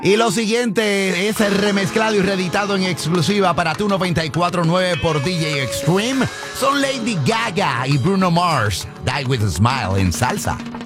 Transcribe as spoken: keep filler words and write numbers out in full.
Y lo siguiente es remezclado y reeditado en exclusiva para tu noventa y cuatro punto nueve por D J Extreme. Son Lady Gaga y Bruno Mars. Die With a Smile en salsa.